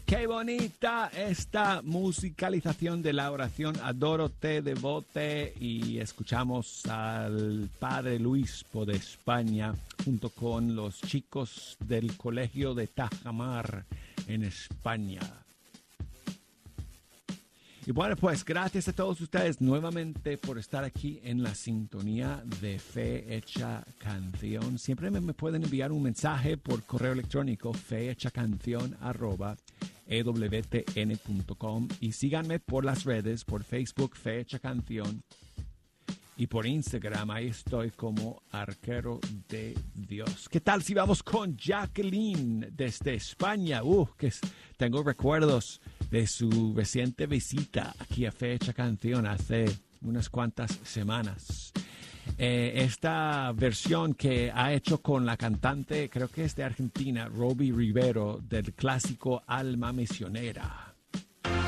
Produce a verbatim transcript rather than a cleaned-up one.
Qué bonita esta musicalización de la oración Adoro te devote, y escuchamos al padre Luispo de España junto con los chicos del colegio de Tajamar en España. Y bueno, pues gracias a todos ustedes nuevamente por estar aquí en la sintonía de Fe Hecha Canción. Siempre me, me pueden enviar un mensaje por correo electrónico fehechacanción arroba e w t n punto com, y síganme por las redes, por Facebook Fe Hecha Canción, y por Instagram, ahí estoy como Arquero de Dios. ¿Qué tal si vamos con Jacqueline desde España? Uh, que es, tengo recuerdos de su reciente visita aquí a Fe Hecha Canción hace unas cuantas semanas. Eh, esta versión que ha hecho con la cantante, creo que es de Argentina, Robbie Rivero, del clásico Alma Misionera.